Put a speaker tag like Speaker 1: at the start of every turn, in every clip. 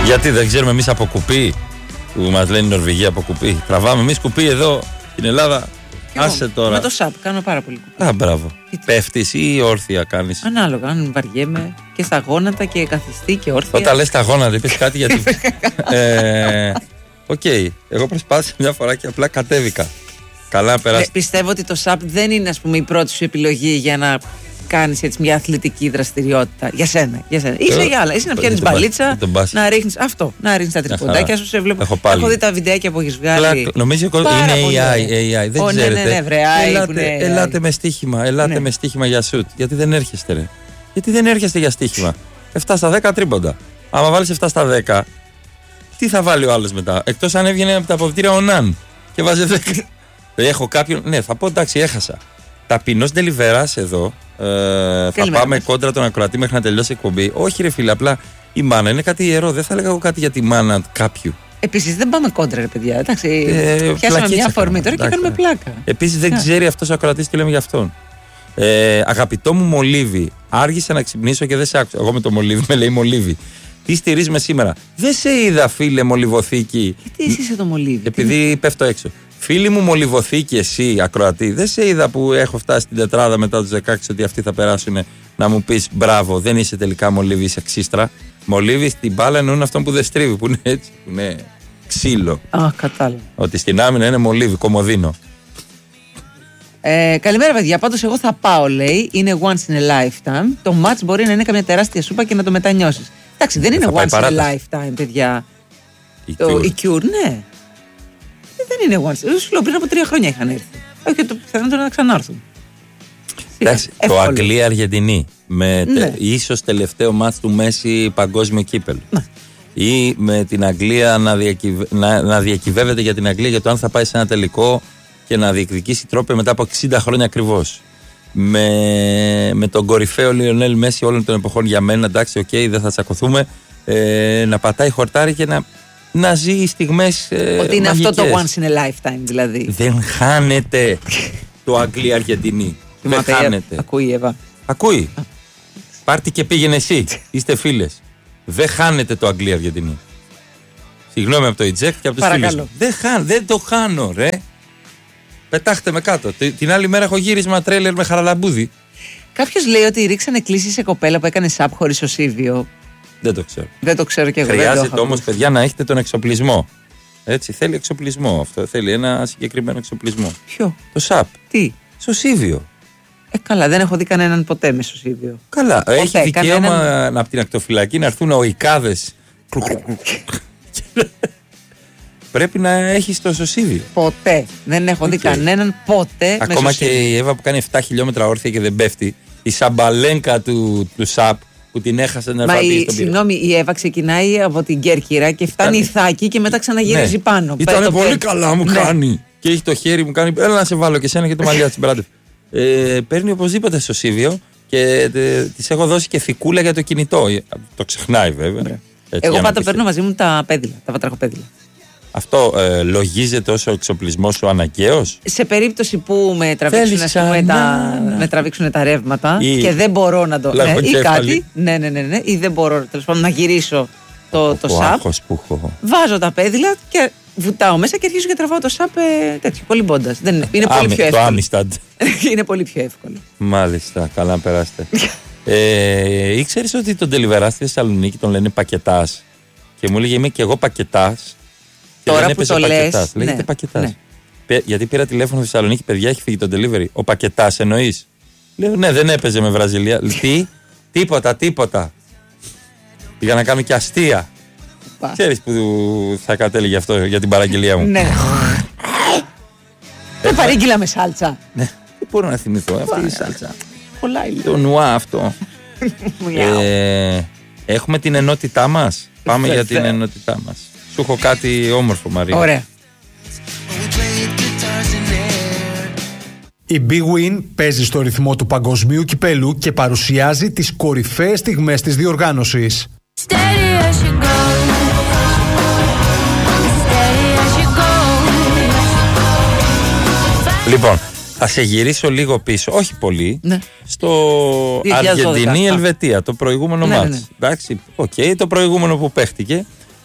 Speaker 1: Γιατί δεν ξέρουμε εμείς από κουπί, που μας λένε η Νορβηγία από κουπί. Τραβάμε εμείς κουπί εδώ στην Ελλάδα. Άσε τώρα.
Speaker 2: Με το σαπ κάνω πάρα πολύ κουπί.
Speaker 1: Α, μπράβο. Πέφτεις ή όρθια κάνεις?
Speaker 2: Ανάλογα, αν βαριέμαι και στα γόνατα και καθιστή και όρθια.
Speaker 1: Όταν λες τα γόνατα, είπες κάτι γιατί. Οκ. Εγώ προσπάθησα μια φορά και απλά κατέβηκα. Καλά, περάσει.
Speaker 2: Πιστεύω ότι το σαπ δεν είναι, ας πούμε, η πρώτη σου επιλογή για να κάνεις έτσι μια αθλητική δραστηριότητα. Για σένα. Είσαι για άλλα. Είσαι να πιάνεις μπαλίτσα, να ρίχνεις αυτό. Να ρίχνεις τα τριποντάκια σου. Σε βλέπω. Έχω δει τα βιντεάκια που έχεις βγάλει.
Speaker 1: Νομίζω ότι είναι AI. Δεν ξέρετε. Ελάτε με στοίχημα. Ελάτε με στοίχημα για σουτ. Γιατί δεν έρχεστε, ρε? Γιατί δεν έρχεστε για στοίχημα? 7 στα 10 τρίποντα. Άμα βάλεις 7 στα 10, τι θα βάλει ο άλλος μετά? Εκτός αν έβγαινε από τα αποβιτήρια ο Ναν και βάζει 10. Έχω κάποιον. Ναι, θα πω εντάξει, έχασα. Ταπεινός Ντελιβεράς εδώ. Θα πάμε κόντρα τον ακροατή μέχρι να τελειώσει η εκπομπή. Όχι, ρε φίλε, απλά η μάνα είναι κάτι ιερό. Δεν θα έλεγα εγώ κάτι για τη μάνα κάποιου.
Speaker 2: Επίσης δεν πάμε κόντρα, ρε παιδιά. Εντάξει, πιάσαμε μια αφορμή τώρα και κάνουμε πλάκα.
Speaker 1: Επίσης δεν ξέρει αυτός ο ακροατής τι λέμε για αυτόν. Αγαπητό μου Μολύβι, άργησα να ξυπνήσω και δεν σε άκουσα. Εγώ με το Μολύβι, με λέει Μολύβι. Τι στηρίζουμε σήμερα? Δεν σε είδα, φίλε Μολυβοθήκη.
Speaker 2: Τι είσαι το Μολύβι?
Speaker 1: Επειδή πέφτω έξω. Φίλη μου Μολυβοθήκη, εσύ ακροατή, δεν σε είδα που έχω φτάσει στην τετράδα μετά τους 16 ότι αυτοί θα περάσουν να μου πεις μπράβο, δεν είσαι τελικά Μολύβι, είσαι ξύστρα. Μολύβι στην μπάλα εννοούν αυτόν που δεν στρίβει, που είναι έτσι, που είναι ξύλο.
Speaker 2: Κατάλαβα.
Speaker 1: Ότι στην άμυνα είναι Μολύβι, κομμωδίνο.
Speaker 2: Καλημέρα, παιδιά. Πάντως, εγώ θα πάω, λέει. Είναι once in a lifetime. Το match μπορεί να είναι καμιά τεράστια σούπα και να το μετανιώσεις. Εντάξει, δεν είναι once in a lifetime, παιδιά. Η Cure, ναι. Δεν είναι once. Σου λέω πριν από 3 χρόνια είχαν έρθει. Όχι, και το πιθανότερο να ξανάρθουν.
Speaker 1: Εντάξει, το Αγγλία-Αργεντινή με ίσως τελευταίο μάτς του Μέση παγκόσμιο κύπελλο. Ή με την Αγγλία να διακυβεύεται για την Αγγλία για το αν θα πάει σε ένα τελικό και να διεκδικήσει τρόπαιο μετά από 60 χρόνια ακριβώς. Με τον κορυφαίο Λιονέλ Μέση όλων των εποχών για μένα, εντάξει, οκ, δεν θα τσακωθούμε. Να πατάει χορτάρι και να ζει στιγμές
Speaker 2: ότι είναι
Speaker 1: μαγικές.
Speaker 2: Αυτό το once in a lifetime δηλαδή.
Speaker 1: Δεν χάνεται το Αγγλία-Αργεντινή. Δεν χάνεται.
Speaker 2: Ακούει η Εύα.
Speaker 1: Ακούει. Πάρτι και πήγαινε εσύ. Είστε φίλες. Δεν χάνεται το Αγγλία-Αργεντινή. Συγγνώμη από το Ιτζεκ και από τους φίλους μου. Δεν το χάνω, ρε. Πετάχτε με κάτω. Την άλλη μέρα έχω γύρισμα τρέλερ με χαραλαμπούδι.
Speaker 2: Κάποιος λέει ότι ρίξανε κλίση σε κοπέλα που έκανε σαπ χωρίς οσίβιο.
Speaker 1: Δεν το ξέρω.
Speaker 2: Δεν το ξέρω κι εγώ.
Speaker 1: Χρειάζεται όμως, παιδιά, να έχετε τον εξοπλισμό. Έτσι, θέλει εξοπλισμό αυτό. Θέλει ένα συγκεκριμένο εξοπλισμό.
Speaker 2: Ποιο?
Speaker 1: Το ΣΑΠ.
Speaker 2: Τι?
Speaker 1: Σωσίβιο.
Speaker 2: Καλά, δεν έχω δει κανέναν ποτέ με σωσίβιο.
Speaker 1: Καλά, έχει δικαίωμα από την ακτοφυλακή να έρθουν οικάδες. Πρέπει να έχεις το σωσίβιο.
Speaker 2: Ποτέ. Δεν έχω δει κανέναν ποτέ.
Speaker 1: Ακόμα και η Εύα που κάνει 7 χιλιόμετρα όρθια και δεν πέφτει. Η Σαμπαλένκα του ΣΑΠ που την έχασε να έρθει στον πύργο.
Speaker 2: Συγγνώμη, η Εύα ξεκινάει από την Κέρκυρα και φτάνει η Θάκη και μετά ξαναγυρίζει πάνω.
Speaker 1: Ήταν πολύ καλά, μου κάνει. Και έχει το χέρι μου κάνει. Έλα να σε βάλω και σένα και το μαλλιά τη μπράτευ. Παίρνει οπωσδήποτε σωσίβιο και της έχω δώσει και θικούλα για το κινητό. Το ξεχνάει βέβαια.
Speaker 2: Εγώ πάντα παίρνω μαζί μου τα πέδιλα, τα βατραχοπέδιλα.
Speaker 1: Αυτό λογίζεται ως ο εξοπλισμός σου αναγκαίος?
Speaker 2: Σε περίπτωση που με τραβήξουν τα ρεύματα και δεν μπορώ να το. Ή κάτι. Ναι. Ή δεν μπορώ τέλος πάντων να γυρίσω το σαπ. Βάζω τα πέδιλα και βουτάω μέσα και αρχίζω και τραβάω το σαπ τέτοιο, κολυμπώντας. Είναι πολύ πιο εύκολο.
Speaker 1: Το Άμισταντ.
Speaker 2: Είναι πολύ πιο εύκολο.
Speaker 1: Μάλιστα, καλά να περάσετε. Ήξερες ότι τον Ντελιβερά στη Θεσσαλονίκη τον λένε Πακετάς? Και μου έλεγε είμαι και εγώ Πακετάς.
Speaker 2: Τώρα που το λες,
Speaker 1: λέγεται Πακετάς. Γιατί πήρα τηλέφωνο στη Θεσσαλονίκη, παιδιά, έχει φύγει το delivery. Ο Πακετάς εννοείς? Λέω ναι, δεν έπαιζε με Βραζιλία. Τι? Τίποτα. Πήγα να κάνω και αστεία. Ξέρεις που θα κατέληγε αυτό για την παραγγελία μου?
Speaker 2: Ναι. Δεν παρήγγειλα με σάλτσα.
Speaker 1: Ναι. Δεν μπορώ να θυμηθώ αυτή η σάλτσα.
Speaker 2: Πολλά είναι.
Speaker 1: Το νουά αυτό. Έχουμε την ενότητά μας. Πάμε για την ενότητά μας. Σου έχω κάτι όμορφο, Μαρία.
Speaker 2: Ωραία.
Speaker 3: Η Big Win παίζει στο ρυθμό του παγκοσμίου κυπέλου και παρουσιάζει τις κορυφαίες στιγμές της διοργάνωσης.
Speaker 1: Λοιπόν, θα σε γυρίσω λίγο πίσω, όχι πολύ, στο Αργεντινή-Ελβετία, το προηγούμενο μάτς. Εντάξει, το προηγούμενο που παίχτηκε.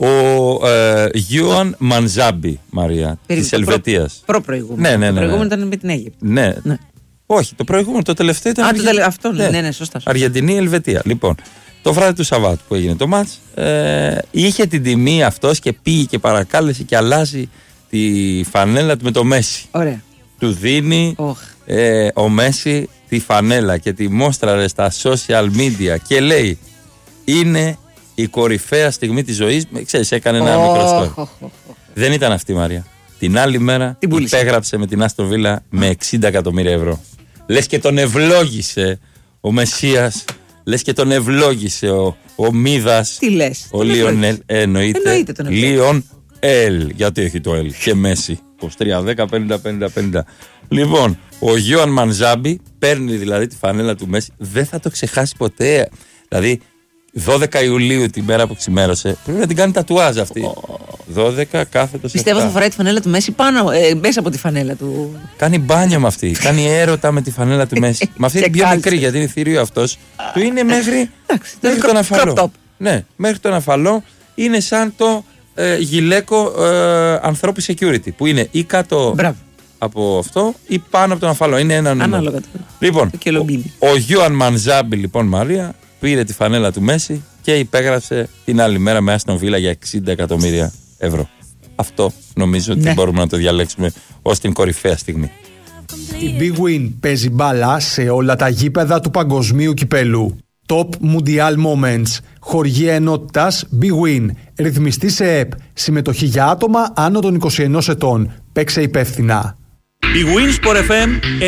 Speaker 1: Ο Γιούαν Μανζάμπι, Μαρία, της Ελβετίας.
Speaker 2: Προπροηγούμενο.
Speaker 1: Ναι.
Speaker 2: Το προηγούμενο ήταν με την Αίγυπτο.
Speaker 1: Ναι. Όχι, το προηγούμενο, το τελευταίο ήταν.
Speaker 2: Αυτό ναι, σωστά.
Speaker 1: Αργεντινή, Ελβετία. Λοιπόν, το βράδυ του Σαββάτου που έγινε το μάτς, είχε την τιμή αυτός και πήγε και παρακάλεσε και αλλάζει τη φανέλα του με το Μέση.
Speaker 2: Ωραία.
Speaker 1: Του δίνει ο Μέση τη φανέλα και τη μόστραρε στα social media και λέει είναι η κορυφαία στιγμή της ζωής. Ξέρεις, έκανε ένα μικρό story. Δεν ήταν αυτή, Μαρία. Την άλλη μέρα υπέγραψε με την Άστον Βίλα με 60 εκατομμύρια ευρώ. Λες και τον ευλόγησε ο Μεσσίας, λες και τον ευλόγησε ο Μίδας.
Speaker 2: Τι λες?
Speaker 1: Ο Λιονέλ. Εννοείται
Speaker 2: τον
Speaker 1: Λιον Ελ. Γιατί έχει το Ελ και Μέση. 23-10, 50-50-50. Λοιπόν, ο Γιούαν Μανζάμπι παίρνει δηλαδή τη φανέλα του Μέση. Δεν θα το ξεχάσει ποτέ. Δηλαδή, 12 Ιουλίου την μέρα που ξημέρωσε, πρέπει να την κάνει τατουάζ αυτή. 12 κάθετος.
Speaker 2: Πιστεύω θα φοράει τη φανέλα του Μέση μέσα από τη φανέλα του.
Speaker 1: Κάνει μπάνιο με αυτή. Κάνει έρωτα με τη φανέλα του Μέση. Με αυτή είναι πιο μικρή γιατί είναι θηρίο αυτός. Του είναι μέχρι τον αφαλό. Ναι, μέχρι τον αφαλό είναι σαν το γυλαίκο ανθρώπου security που είναι ή κάτω από αυτό ή πάνω από τον αφαλό. Είναι ένα νούμερο.
Speaker 2: Ανάλογα.
Speaker 1: Λοιπόν, ο Γιούαν Μανζάμπι, λοιπόν, Μαρία, πήρε τη φανέλα του Μέση και υπέγραψε την άλλη μέρα με Άστον Βίλα για 60 εκατομμύρια ευρώ. Αυτό νομίζω ότι μπορούμε να το διαλέξουμε ως την κορυφαία στιγμή.
Speaker 3: Η Big Win παίζει μπάλα σε όλα τα γήπεδα του παγκοσμίου κυπέλου. Top Mundial Moments. Χοργία ενότητας Big Win. Ρυθμιστή σε ΕΠ. Συμμετοχή για άτομα άνω των 21 ετών. Παίξε υπεύθυνα.
Speaker 4: Big Win Sport FM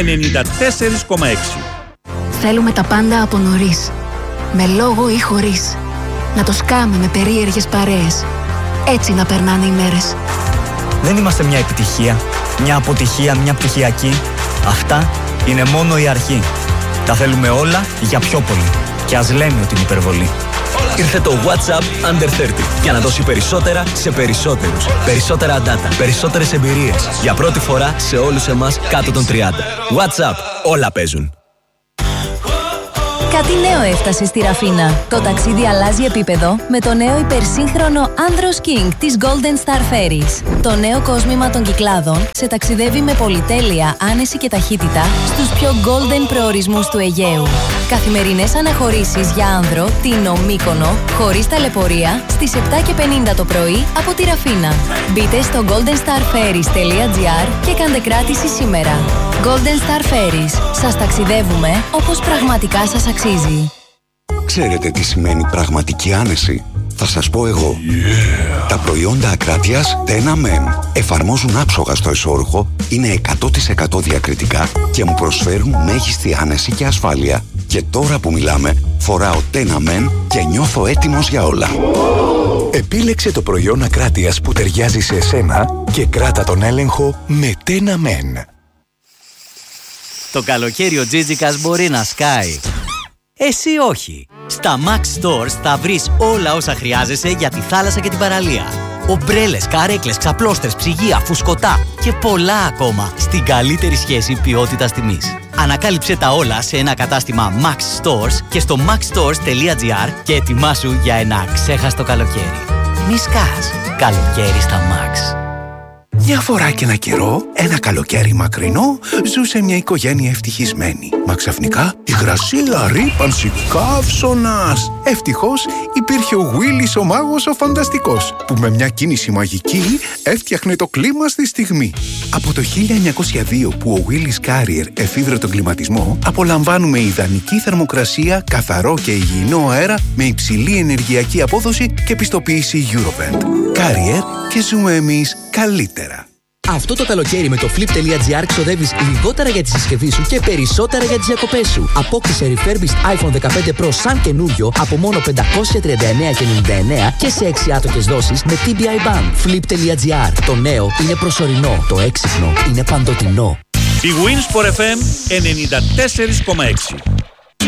Speaker 4: 94,6.
Speaker 5: Θέλουμε τα πάντα από νωρίς. Με λόγο ή χωρίς. Να το σκάμε με περίεργες παρέες. Έτσι να περνάνε οι μέρες.
Speaker 6: Δεν είμαστε μια επιτυχία, μια αποτυχία, μια πτυχιακή. Αυτά είναι μόνο η αρχή. Τα θέλουμε όλα για πιο πολύ. Και ας λέμε ότι είναι υπερβολή.
Speaker 7: Ήρθε το WhatsApp Under 30 για να δώσει περισσότερα σε περισσότερους. Περισσότερα data, περισσότερες εμπειρίες. Για πρώτη φορά σε όλους εμάς κάτω των 30. WhatsApp, όλα παίζουν.
Speaker 8: Κάτι νέο έφτασε στη Ραφίνα. Το ταξίδι αλλάζει επίπεδο με το νέο υπερσύγχρονο Andros King της Golden Star Ferries. Το νέο κόσμημα των Κυκλάδων σε ταξιδεύει με πολυτέλεια, άνεση και ταχύτητα στους πιο golden προορισμούς του Αιγαίου. Καθημερινές αναχωρήσεις για άνδρο, Τίνο, Μύκονο, χωρίς ταλαιπωρία, στις 7:50 το πρωί από τη Ραφίνα. Μπείτε στο goldenstarferries.gr και κάντε κράτηση σήμερα. Golden Star Ferries. Σας ταξιδεύουμε όπως πραγματικά σας αξίζει.
Speaker 9: Ξέρετε τι σημαίνει πραγματική άνεση? Θα σας πω εγώ. Τα προϊόντα Ακράτειας Tena Men εφαρμόζουν άψογα στο εσώρουχο, είναι 100% διακριτικά και μου προσφέρουν μέγιστη άνεση και ασφάλεια. Και τώρα που μιλάμε, φοράω Tena Men και νιώθω έτοιμος για όλα. Επίλεξε το προϊόν Ακράτειας που ταιριάζει σε εσένα και κράτα τον έλεγχο με Tena Men.
Speaker 10: Το καλοκαίρι ο Τζίτζικας μπορεί να σκάει. Εσύ όχι. Στα Max Stores θα βρεις όλα όσα χρειάζεσαι για τη θάλασσα και την παραλία. Ομπρέλες, καρέκλες, ξαπλώστρες, ψυγεία, φουσκωτά και πολλά ακόμα στην καλύτερη σχέση ποιότητας-τιμής. Ανακάλυψε τα όλα σε ένα κατάστημα Max Stores και στο maxstores.gr και ετοιμάσου για ένα αξέχαστο καλοκαίρι. Μη σκάς. Καλοκαίρι στα Max.
Speaker 9: Μια φορά και ένα καιρό, ένα καλοκαίρι μακρινό, ζούσε μια οικογένεια ευτυχισμένη. Μα ξαφνικά, υγρασία, ρύπανση, καύσωνας. Ευτυχώς, υπήρχε ο Willis ο μάγος ο φανταστικός, που με μια κίνηση μαγική έφτιαχνε το κλίμα στη στιγμή. Από το 1902 που ο Willis Carrier εφήβρε τον κλιματισμό, απολαμβάνουμε ιδανική θερμοκρασία, καθαρό και υγιεινό αέρα με υψηλή ενεργειακή απόδοση και πιστοποίηση Eurovent. Carrier και ζούμε εμείς καλύτερα.
Speaker 7: Αυτό το καλοκαίρι με το flip.gr ξοδεύεις λιγότερα για τη συσκευή σου και περισσότερα για τις διακοπές σου. Απόκτησε refurbished iPhone 15 Pro σαν καινούριο από μόνο 539,99 και σε 6 άτοκες δόσεις με TBI Ban. Flip.gr. Το νέο είναι προσωρινό, το έξυπνο είναι παντοτινό.
Speaker 4: Big Win Sport FM 94,6.